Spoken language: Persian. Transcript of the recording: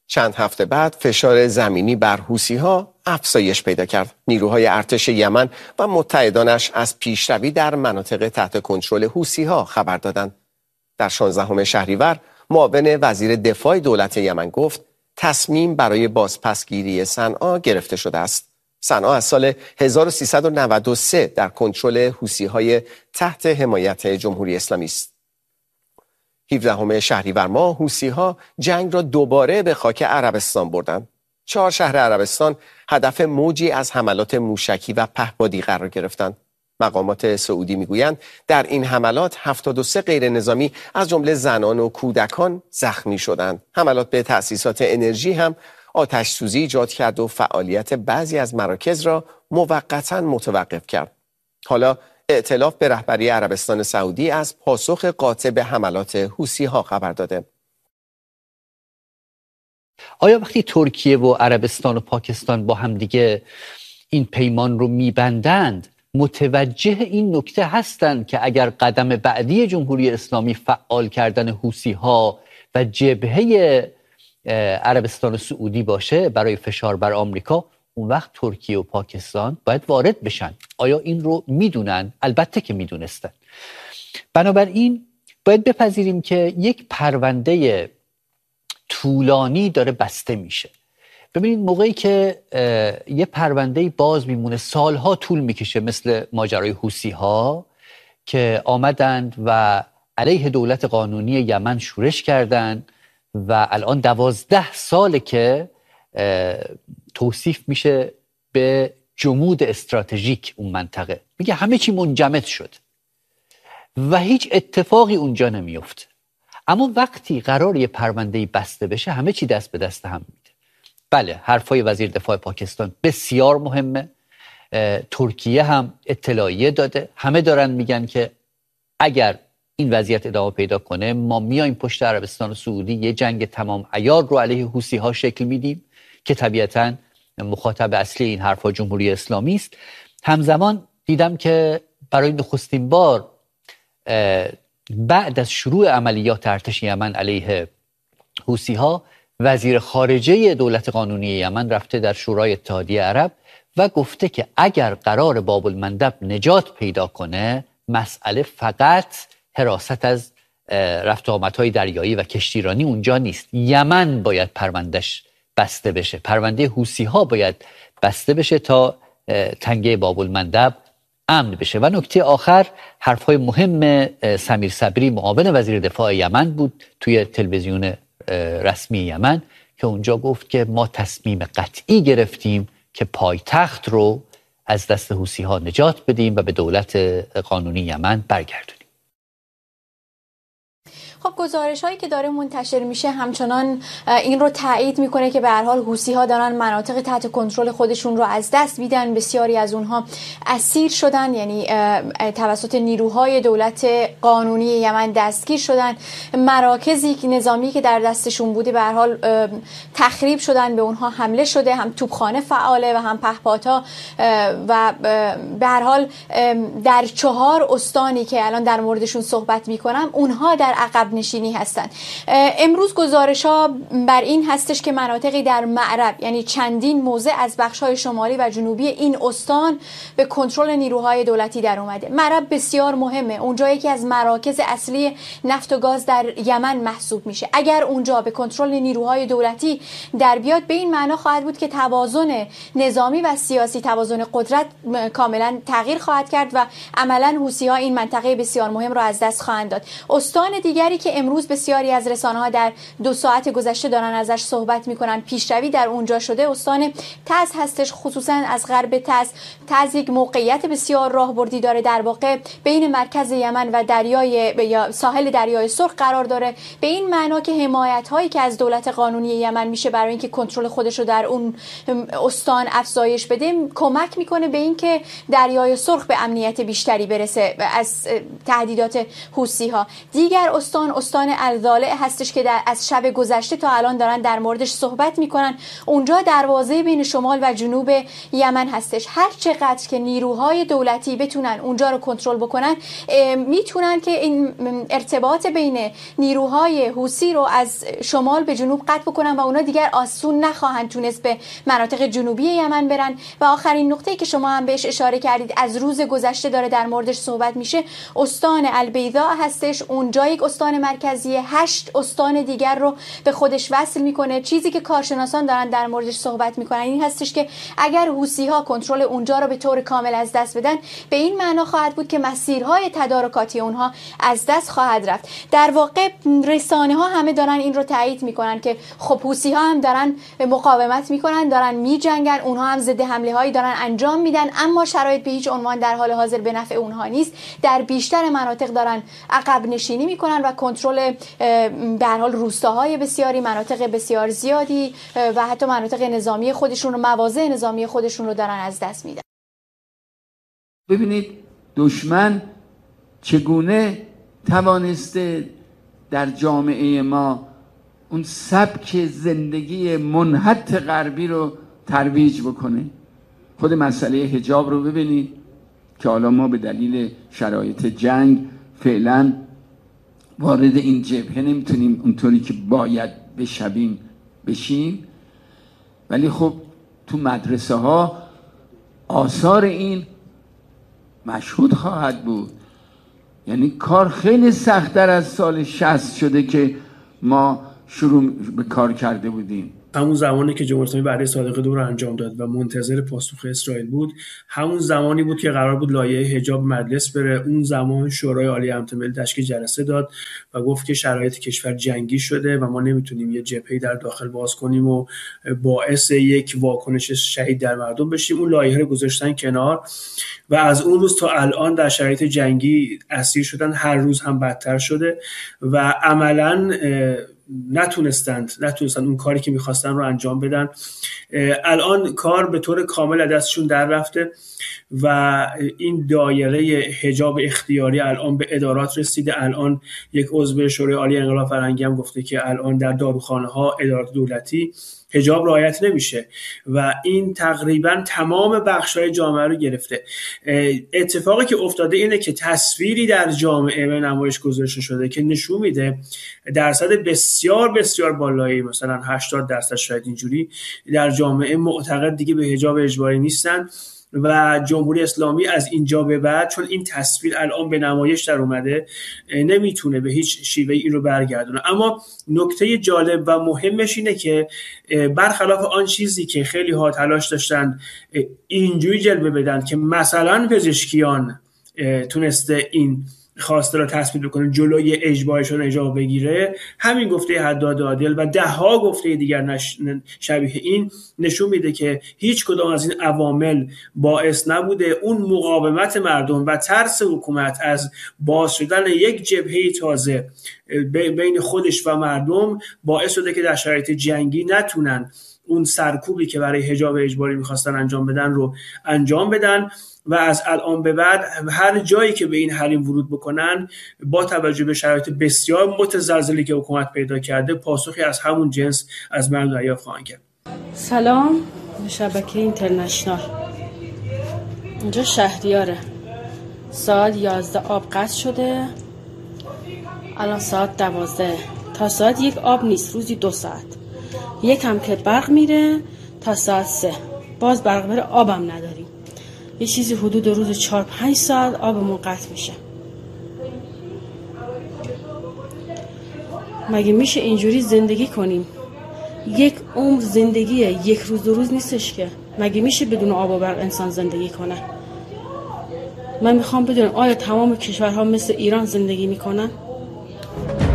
چند هفته بعد فشار زمینی بر حوثی‌ها افزایش پیدا کرد. نیروهای ارتش یمن و متحدانش از پیشروی در مناطق تحت کنترل حوثی‌ها خبر دادند. در 16 شهریور معاون وزیر دفاع دولت یمن گفت تصمیم برای بازپسگیری صنعا گرفته شده است. صنعا از سال 1393 در کنترل حوثی‌های تحت حمایت جمهوری اسلامی است. 17 شهریور ماه حوثی‌ها جنگ را دوباره به خاک عربستان بردند. 4 شهر عربستان هدف موجی از حملات موشکی و پهپادی قرار گرفتند. مقامات سعودی میگویند در این حملات 73 غیر نظامی از جمله زنان و کودکان زخمی شدند. حملات به تأسیسات انرژی هم آتش سوزی ایجاد کرد و فعالیت بعضی از مراکز را موقتا متوقف کرد. حالا ائتلاف به رهبری عربستان سعودی از پاسخ قاطع به حملات حوثی‌ها خبر داده. آیا وقتی ترکیه و عربستان و پاکستان با هم دیگه این پیمان رو میبندند متوجه این نکته هستند که اگر قدم بعدی جمهوری اسلامی فعال کردن حوثی‌ها و جبهه عربستان و سعودی باشه برای فشار بر آمریکا، اون وقت ترکیه و پاکستان باید وارد بشن؟ آیا این رو میدونن؟ البته که میدونستن. بنابراین باید بپذیریم که یک پرونده طولانی داره بسته میشه. ببینید موقعی که یه پرونده باز میمونه سالها طول میکشه، مثل ماجرای حوثی‌ها که آمدند و علیه دولت قانونی یمن شورش کردند و الان 12 ساله که توصیف میشه به جمود استراتژیک اون منطقه. میگه همه چی منجمد شد و هیچ اتفاقی اونجا نمیفته. اما وقتی قرار یه پرونده بسته بشه همه چی دست به دست هم میده. بله، حرفای وزیر دفاع پاکستان بسیار مهمه. ترکیه هم اطلاعیه داده. همه دارن میگن که اگر این وضعیت ادامه پیدا کنه ما میایم پشت عربستان و سعودی یه جنگ تمام عیار رو علیه حوثی‌ها شکل میدیم که طبیعتاً مخاطب اصلی این حرفا جمهوری اسلامی است. همزمان دیدم که برای نخستین بار بعد از شروع عملیات ارتش یمن علیه حوثی‌ها وزیر خارجه دولت قانونی یمن رفته در شورای اتحادیه عرب و گفته که اگر قرار باب المندب نجات پیدا کنه مسئله فقط حراست از رفت و آمدهای دریایی و کشتیرانی اونجا نیست. یمن باید پروندهش بسته بشه، پرونده حوثی‌ها باید بسته بشه تا تنگه باب المندب امن بشه. و نکته آخر حرفهای مهم سمیر صبری معاون وزیر دفاع یمن بود توی تلویزیون رسمی یمن که اونجا گفت که ما تصمیم قطعی گرفتیم که پایتخت رو از دست حوثی‌ها نجات بدیم و به دولت قانونی یمن برگردونیم. خب گزارش هایی که داره منتشر میشه همچنان این رو تایید میکنه که به هر حال حوثی‌ها دارن مناطق تحت کنترل خودشون رو از دست میدن. بسیاری از اونها اسیر شدن، یعنی توسط نیروهای دولت قانونی یمن دستگیر شدن. مراکزی نظامی که در دستشون بوده به هر حال تخریب شدن، به اونها حمله شده، هم توپخانه فعاله و هم پهپادها. و به هر حال در 4 استانی که الان در موردشون صحبت میکنم اونها در عقب نشینی هستند. امروز گزارش ها بر این هستش که مناطقی در معرب، یعنی چندین موضع از بخش‌های شمالی و جنوبی این استان به کنترل نیروهای دولتی در اومده. معرب بسیار مهمه، اونجا یکی از مراکز اصلی نفت و گاز در یمن محسوب میشه. اگر اونجا به کنترل نیروهای دولتی در بیاد به این معنا خواهد بود که توازن نظامی و سیاسی، توازن قدرت کاملا تغییر خواهد کرد و عملاً حوثی‌ها این منطقه بسیار مهم رو از دست خواهند داد. استان دیگری که امروز بسیاری از رسانه‌ها در 2 ساعت گذشته دارن ازش صحبت میکنن، پیشروی در اونجا شده، استان تز هستش. خصوصا از غرب تز یک موقعیت بسیار راهبردی داره، در واقع بین مرکز یمن و دریای یا ساحل دریای سرخ قرار داره. به این معنا که حمایت‌هایی که از دولت قانونی یمن میشه برای اینکه کنترل خودش رو در اون استان افزایش بده کمک میکنه به اینکه دریای سرخ به امنیت بیشتری برسه از تهدیدات حوثی‌ها. دیگر استان الضالع هستش که از شب گذشته تا الان دارن در موردش صحبت میکنن. اونجا دروازه بین شمال و جنوب یمن هستش. هر چقدر که نیروهای دولتی بتونن اونجا رو کنترل بکنن، میتونن که این ارتباط بین نیروهای حوثی رو از شمال به جنوب قطع بکنن و اونا دیگر آسون نخواهند تونست به مناطق جنوبی یمن برن. و آخرین نقطه‌ای که شما هم بهش اشاره کردید، از روز گذشته داره در موردش صحبت میشه، استان البیضاء هستش. اونجا یک استان مرکزی 8 استان دیگر رو به خودش وصل میکنه. چیزی که کارشناسان دارن در موردش صحبت میکنن این هستش که اگر حوثی‌ها کنترل اونجا رو به طور کامل از دست بدن، به این معنا خواهد بود که مسیرهای تدارکاتی اونها از دست خواهد رفت. در واقع رسانه ها همه دارن این رو تایید میکنن که خب حوثی‌ها هم دارن مقاومت میکنن، دارن میجنگن، اونها هم ضد حمله هایی دارن انجام میدن، اما شرایط به هیچ عنوان در حال حاضر به نفع اونها نیست. در بیشتر مناطق دارن عقب نشینی میکنن و کنترل به هر حال روستاهای بسیاری، مناطق بسیار زیادی و حتی مناطق نظامی خودشون رو، مواضع نظامی خودشون رو دارن از دست میدن. ببینید دشمن چگونه توانسته در جامعه ما اون سبک زندگی منحط غربی رو ترویج بکنه. خود مسئله حجاب رو ببینید که حالا ما به دلیل شرایط جنگ فعلا وارد این جبهه نمیتونیم اونطوری که باید بشیم، ولی خب تو مدرسه ها آثار این مشهود خواهد بود. یعنی کار خیلی سخت‌تر از سال 60 شده که ما شروع به کار کرده بودیم. همون زمانی که جمهوری اسلامی بعد صادق دو رو انجام داد و منتظر پاسخ اسرائیل بود، همون زمانی بود که قرار بود لایحه حجاب مجلس بره. اون زمان شورای عالی امنیت ملی تشکیل جلسه داد و گفت که شرایط کشور جنگی شده و ما نمیتونیم یه جبهه‌ای در داخل باز کنیم و باعث یک واکنش شدید در مردم بشیم. اون لایحه رو گذاشتن کنار و از اون روز تا الان در شرایط جنگی اسیر شدن، هر روز هم بدتر شده و عملاً نتونستن اون کاری که میخواستن رو انجام بدن. الان کار به طور کامل از دستشون در رفته و این دایره حجاب اختیاری الان به ادارات رسیده. الان یک عضو شورای عالی انقلاب فرهنگی هم گفته که الان در داروخانه ها، ادارات دولتی حجاب رعایت نمیشه و این تقریبا تمام بخش‌های جامعه رو گرفته. اتفاقی که افتاده اینه که تصویری در جامعه به نمایش گذاشته شده که نشون میده درصد بسیار بسیار بالایی، مثلا 80% شاید اینجوری، در جامعه معتقد دیگه به حجاب اجباری نیستن و جمهوری اسلامی از اینجا به بعد، چون این تصویر الان به نمایش در اومده، نمیتونه به هیچ شیوهی این رو برگردونه. اما نکته جالب و مهمش اینه که برخلاف آن چیزی که خیلی ها تلاش داشتن اینجوری جلوه بدن که مثلا پزشکیان تونسته این خواسته را تثبیت بکنه، جلوی اجبارشون حجاب بگیره، همین گفته حداد عادل و ده ها گفته دیگر شبیه این نشون میده که هیچ کدام از این عوامل باعث نبوده. اون مقاومت مردم و ترس حکومت از باز شدن یک جبهه تازه بین خودش و مردم باعث شده که در شرایط جنگی نتونن اون سرکوبی که برای حجاب اجباری میخواستن انجام بدن رو انجام بدن و از الان به بعد هر جایی که به این حریم ورود بکنن، با توجه به شرایط بسیار متزلزلی که حکومت پیدا کرده، پاسخی از همون جنس از مردم دریافت خواهند کرد. سلام، شبکه اینترنشنال. اینجا شهریاره، ساعت 11 آب قطع شده، الان ساعت 12. تا ساعت 1 آب نیست، روزی 2 ساعت. یک هم که برق میره تا ساعت 3، باز برق میره، آبم نداریم. یه چیزی حدود روز 4-5 ساعت آبمون قطع میشه. مگه میشه اینجوری زندگی کنیم؟ یک عمر زندگیه، یک روز 2 روز نیستش که. مگه میشه بدون آب و برق انسان زندگی کنه؟ من میخوام بدونم آیا تمام کشورها مثل ایران زندگی میکنن؟